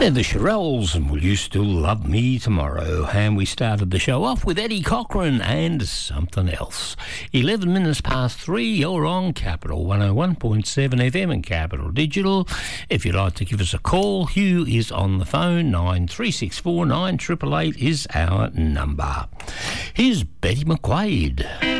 They're the Shirelles, and Will You Still Love Me Tomorrow? And we started the show off with Eddie Cochran and Something Else. 11 minutes past 3, you're on Capital 101.7 FM and Capital Digital. If you'd like to give us a call, Hugh is on the phone. 9364 9888 is our number. Here's Betty McQuaid.